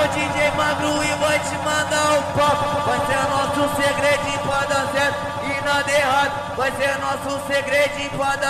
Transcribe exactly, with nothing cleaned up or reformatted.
o D J Magro e vai te mandar o papo. Vai ser nosso segredinho pra dar certo e nada errado. Vai ser nosso segredinho pra dar